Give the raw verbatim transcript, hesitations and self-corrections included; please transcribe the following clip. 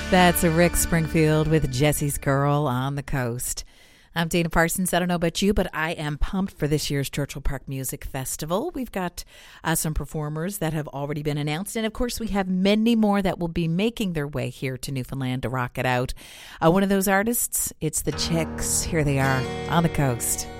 That's Rick Springfield with Jesse's Girl on the Coast. I'm Dana Parsons. I don't know about you, but I am pumped for this year's Churchill Park Music Festival. We've got uh, some performers that have already been announced. And, of course, we have many more that will be making their way here to Newfoundland to rock it out. Uh, one of those artists, it's the Chicks. Here they are on the Coast.